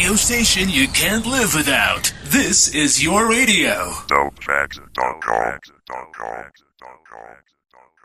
radio station you can't live without. This is your radio. Dopefacts.com.